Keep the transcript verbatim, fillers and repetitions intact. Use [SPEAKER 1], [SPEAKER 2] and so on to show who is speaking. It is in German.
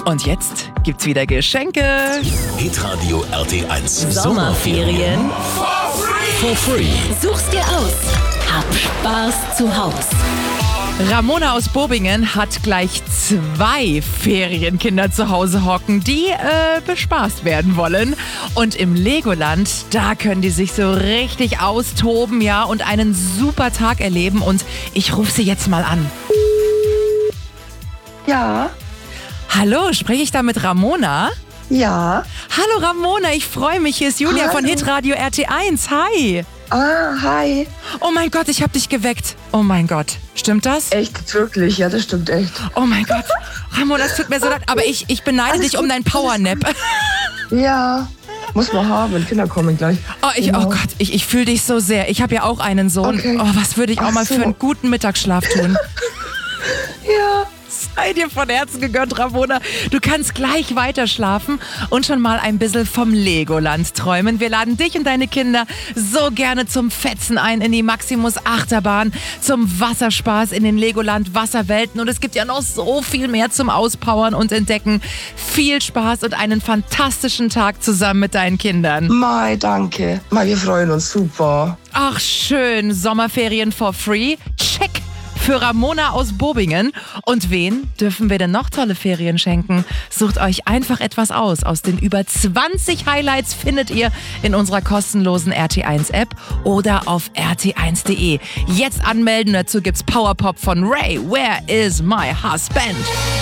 [SPEAKER 1] Und jetzt gibt's wieder Geschenke.
[SPEAKER 2] Hitradio R T eins
[SPEAKER 3] Sommerferien
[SPEAKER 2] for free.
[SPEAKER 3] Such's dir aus. Hab Spaß zu Haus.
[SPEAKER 1] Ramona aus Bobingen hat gleich zwei Ferienkinder zu Hause hocken, die äh, bespaßt werden wollen. Und im Legoland, da können die sich so richtig austoben, ja, und einen super Tag erleben. Und ich rufe sie jetzt mal an.
[SPEAKER 4] Ja,
[SPEAKER 1] Hallo, spreche ich da mit Ramona?
[SPEAKER 4] ja.
[SPEAKER 1] Hallo Ramona, ich freue mich. Hier ist Julia
[SPEAKER 4] Hallo.
[SPEAKER 1] von Hitradio R T eins. Hi.
[SPEAKER 4] Ah, hi.
[SPEAKER 1] Oh mein Gott, ich habe dich geweckt. Oh mein Gott. Stimmt das?
[SPEAKER 4] Echt, wirklich, ja, das stimmt echt.
[SPEAKER 1] Oh mein Gott. Ramona, das tut mir so leid, aber ich, ich beneide
[SPEAKER 4] Alles
[SPEAKER 1] dich um
[SPEAKER 4] gut,
[SPEAKER 1] dein Powernap.
[SPEAKER 4] Ja, muss man haben, Kinder kommen gleich.
[SPEAKER 1] Oh, ich, oh
[SPEAKER 4] Genau.
[SPEAKER 1] Gott, ich, ich fühle dich so sehr. Ich habe ja auch einen Sohn.
[SPEAKER 4] Okay.
[SPEAKER 1] Oh, was würde ich auch
[SPEAKER 4] Ach
[SPEAKER 1] mal
[SPEAKER 4] so.
[SPEAKER 1] für einen guten Mittagsschlaf tun?
[SPEAKER 4] Ja,
[SPEAKER 1] Sei dir von Herzen gegönnt, Ramona. Du kannst gleich weiter schlafen und schon mal ein bisschen vom Legoland träumen. Wir laden dich und deine Kinder so gerne zum Fetzen ein in die Maximus Achterbahn, zum Wasserspaß in den Legoland Wasserwelten. Und es gibt ja noch so viel mehr zum Auspowern und Entdecken. Viel Spaß und einen fantastischen Tag zusammen mit deinen Kindern.
[SPEAKER 4] Mai, danke. Mai, wir freuen uns, super.
[SPEAKER 1] Ach schön, Sommerferien for free. Check. Für Ramona aus Bobingen. Und wen dürfen wir denn noch tolle Ferien schenken? Sucht euch einfach etwas aus. Aus den über zwanzig Highlights findet ihr in unserer kostenlosen R T eins App oder auf r t eins punkt de. Jetzt anmelden, dazu gibt's Powerpop von Ray. Where is my husband?